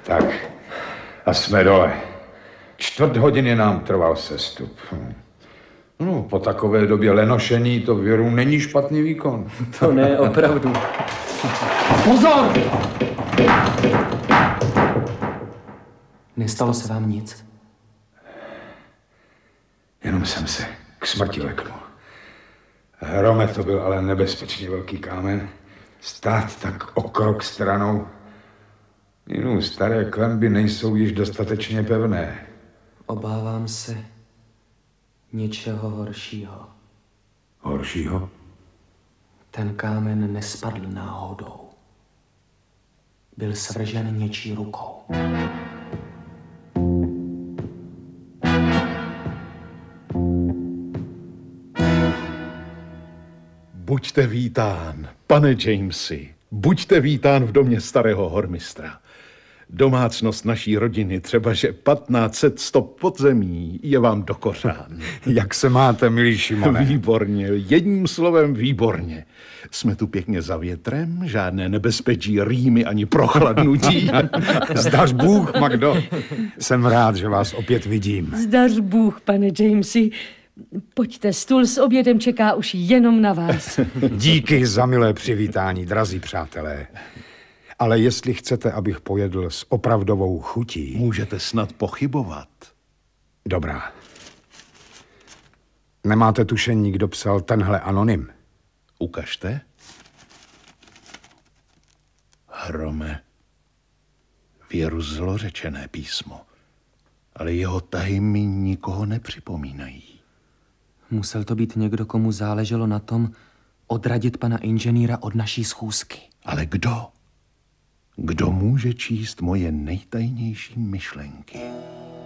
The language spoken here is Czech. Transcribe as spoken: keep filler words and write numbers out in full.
Tak, a jsme dole. Čtvrt hodiny nám trval sestup. No, po takové době lenošení to věru není špatný výkon. To ne, opravdu. Pozor! Nestalo se vám nic? Jenom jsem se k smrti leknul. Hrome, to byl ale nebezpečně velký kámen. Stát tak o krok stranou. Jinou staré klenby nejsou již dostatečně pevné. Obávám se něčeho horšího. Horšího? Ten kámen nespadl náhodou. Byl svržen něčí rukou. Buďte vítán, pane Jamesy, buďte vítán v domě starého hormistra. Domácnost naší rodiny, třeba že patnáct set stop podzemí, je vám do kořán. Jak se máte, milý Šimone? Výborně, jedním slovem výborně. Jsme tu pěkně za větrem, žádné nebezpečí rýmy ani prochladnutí. Zdař Bůh, Magdo. Jsem rád, že vás opět vidím. Zdař Bůh, pane Jamesy. Pojďte, stůl s obědem čeká už jenom na vás. Díky za milé přivítání, drazí přátelé. Ale jestli chcete, abych pojedl s opravdovou chutí... Můžete snad pochybovat. Dobrá. Nemáte tušení, kdo psal tenhle anonym? Ukažte. Hrome. Věru zlořečené písmo. Ale jeho tahy mi nikoho nepřipomínají. Musel to být někdo, komu záleželo na tom odradit pana inženýra od naší schůzky. Ale kdo? Kdo může číst moje nejtajnější myšlenky?